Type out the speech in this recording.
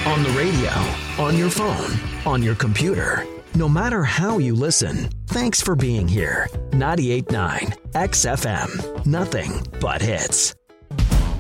On the radio, on your phone, on your computer. No matter how you listen, thanks for being here. 98.9 XFM. Nothing but hits.